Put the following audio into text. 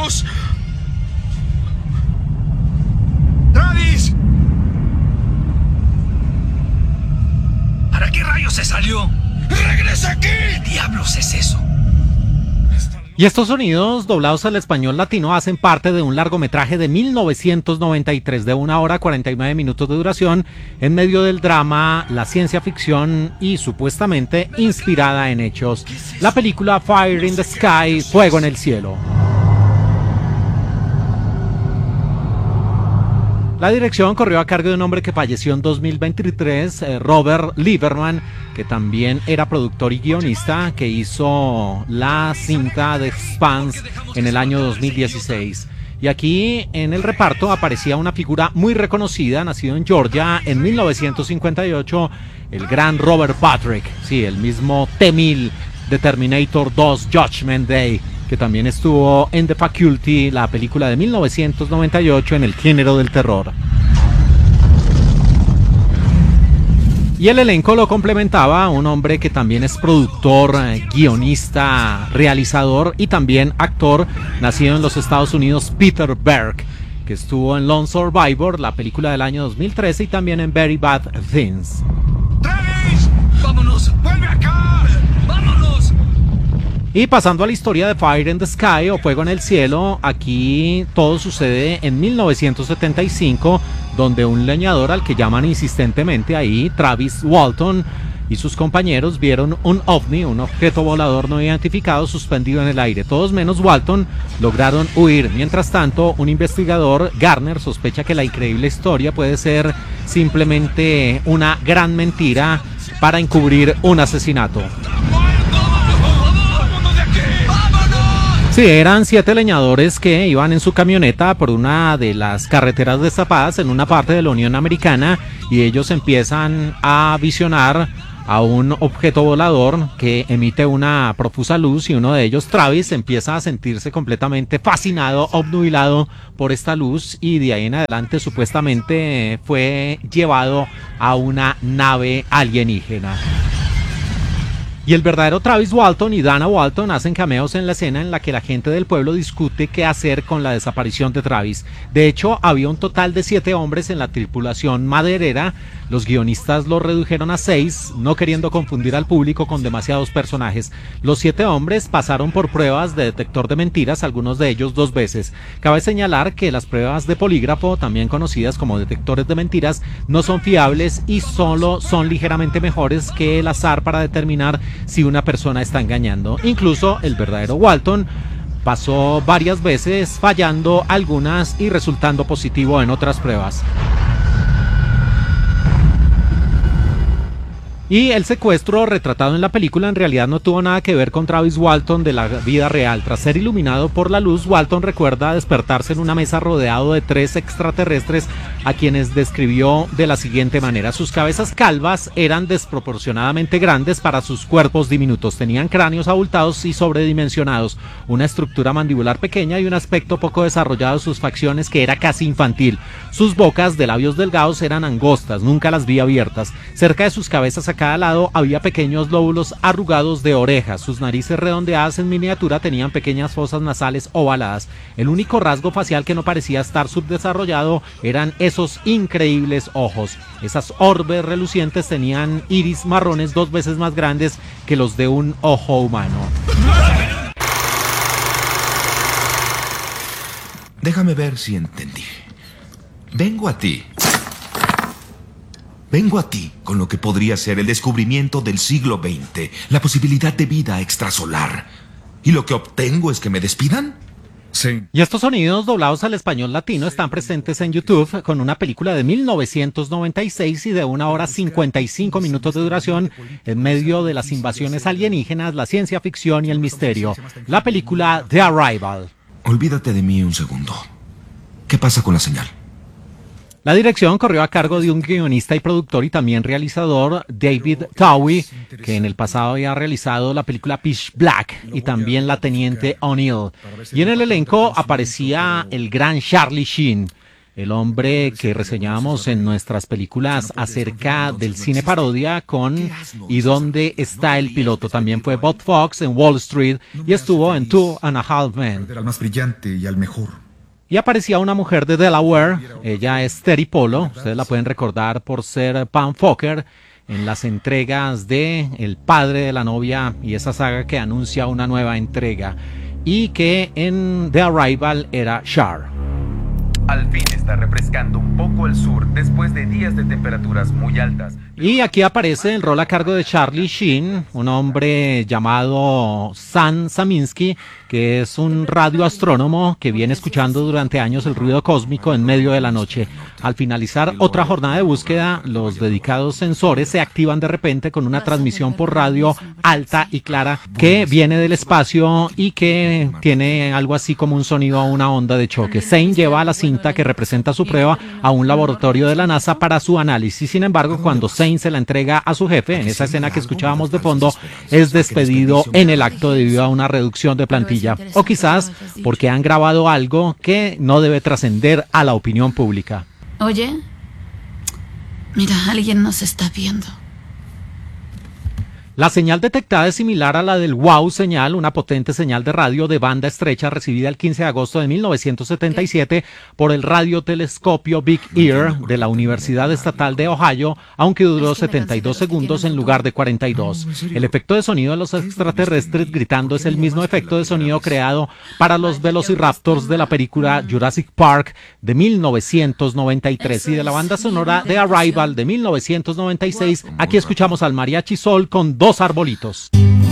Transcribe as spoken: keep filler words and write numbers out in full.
¡Vámonos! ¡Travis! ¿Para qué rayos se salió? ¡Regresa aquí! ¿Qué diablos es eso? Y estos sonidos doblados al español latino hacen parte de un largometraje de mil novecientos noventa y tres de una hora cuarenta y nueve minutos de duración en medio del drama, la ciencia ficción y supuestamente inspirada en hechos. La película Fire in the Sky, Fuego en el Cielo. La dirección corrió a cargo de un hombre que falleció en dos mil veintitrés, eh, Robert Lieberman, que también era productor y guionista, que hizo la cinta The Expanse en el año dos mil dieciséis. Y aquí en el reparto aparecía una figura muy reconocida, nacido en Georgia en mil novecientos cincuenta y ocho, el gran Robert Patrick, sí, el mismo T mil de Terminator dos Judgment Day, que también estuvo en The Faculty, la película de mil novecientos noventa y ocho en el género del terror. Y el elenco lo complementaba un hombre que también es productor, guionista, realizador y también actor, nacido en los Estados Unidos, Peter Berg, que estuvo en Lone Survivor, la película del año dos mil trece, y también en Very Bad Things. ¡Travis! ¡Vámonos! ¡Vuelve acá! ¡Vámonos! Y pasando a la historia de Fire in the Sky o Fuego en el Cielo, aquí todo sucede en mil novecientos setenta y cinco, donde un leñador al que llaman insistentemente ahí, Travis Walton, y sus compañeros vieron un ovni, un objeto volador no identificado suspendido en el aire. Todos menos Walton lograron huir. Mientras tanto, un investigador, Garner, sospecha que la increíble historia puede ser simplemente una gran mentira para encubrir un asesinato. Sí, eran siete leñadores que iban en su camioneta por una de las carreteras destapadas en una parte de la Unión Americana, y ellos empiezan a visionar a un objeto volador que emite una profusa luz, y uno de ellos, Travis, empieza a sentirse completamente fascinado, obnubilado por esta luz, y de ahí en adelante supuestamente fue llevado a una nave alienígena. Y el verdadero Travis Walton y Dana Walton hacen cameos en la escena en la que la gente del pueblo discute qué hacer con la desaparición de Travis. De hecho, había un total de siete hombres en la tripulación maderera. Los guionistas lo redujeron a seis, no queriendo confundir al público con demasiados personajes. Los siete hombres pasaron por pruebas de detector de mentiras, algunos de ellos dos veces. Cabe señalar que las pruebas de polígrafo, también conocidas como detectores de mentiras, no son fiables y solo son ligeramente mejores que el azar para determinar si una persona está engañando. Incluso el verdadero Walton pasó varias veces fallando algunas y resultando positivo en otras pruebas. Y el secuestro retratado en la película en realidad no tuvo nada que ver con Travis Walton de la vida real. Tras ser iluminado por la luz, Walton recuerda despertarse en una mesa rodeado de tres extraterrestres a quienes describió de la siguiente manera: sus cabezas calvas eran desproporcionadamente grandes para sus cuerpos diminutos, tenían cráneos abultados y sobredimensionados, una estructura mandibular pequeña y un aspecto poco desarrollado de sus facciones que era casi infantil. Sus bocas de labios delgados eran angostas, nunca las vi abiertas. Cerca de sus cabezas a cada lado había pequeños lóbulos arrugados de orejas. Sus narices redondeadas en miniatura tenían pequeñas fosas nasales ovaladas. El único rasgo facial que no parecía estar subdesarrollado eran esos increíbles ojos. Esas orbes relucientes tenían iris marrones dos veces más grandes que los de un ojo humano. Déjame ver si entendí. Vengo a ti. Vengo a ti con lo que podría ser el descubrimiento del siglo veinte, la posibilidad de vida extrasolar. ¿Y lo que obtengo es que me despidan? Sí. Y estos sonidos doblados al español latino están presentes en YouTube con una película de mil novecientos noventa y seis y de una hora cincuenta y cinco minutos de duración en medio de las invasiones alienígenas, la ciencia ficción y el misterio. La película The Arrival. Olvídate de mí un segundo. ¿Qué pasa con la señal? La dirección corrió a cargo de un guionista y productor y también realizador, David Towie, que en el pasado había realizado la película Pitch Black y también La Teniente O'Neill. Y en el elenco aparecía el gran Charlie Sheen. el hombre que reseñábamos en nuestras películas acerca del cine parodia con ¿Y dónde está el piloto? También fue Bob Fox en Wall Street y estuvo en Two and a Half Men. Al más brillante y al mejor. Y aparecía una mujer de Delaware, ella es Terry Polo, ustedes la pueden recordar por ser Pam Fokker en las entregas de El padre de la novia y esa saga que anuncia una nueva entrega, y que en The Arrival era Char. Al fin está refrescando un poco el sur después de días de temperaturas muy altas. Y aquí aparece el rol a cargo de Charlie Sheen, un hombre llamado Sam Saminsky, que es un radioastrónomo que viene escuchando durante años el ruido cósmico en medio de la noche. Al finalizar otra jornada de búsqueda, los dedicados sensores se activan de repente con una transmisión por radio alta y clara que viene del espacio y que tiene algo así como un sonido a una onda de choque. Zane lleva la cinta que representa su prueba a un laboratorio de la NASA para su análisis. Sin embargo, cuando Zane se la entrega a su jefe, en esa escena que escuchábamos de fondo, es despedido en el acto debido a una reducción de plantilla, o quizás porque han grabado algo que no debe trascender a la opinión pública. Oye, mira, alguien nos está viendo. La señal detectada es similar a la del WOW señal, una potente señal de radio de banda estrecha recibida el quince de agosto de mil novecientos setenta y siete por el radiotelescopio Big Ear de la Universidad Estatal de Ohio, aunque duró setenta y dos segundos en lugar de cuarenta y dos. El efecto de sonido de los extraterrestres gritando es el mismo efecto de sonido creado para los Velociraptors de la película Jurassic Park de mil novecientos noventa y tres, y de la banda sonora de Arrival de mil novecientos noventa y seis. Aquí escuchamos al Mariachi Soul con Dos arbolitos.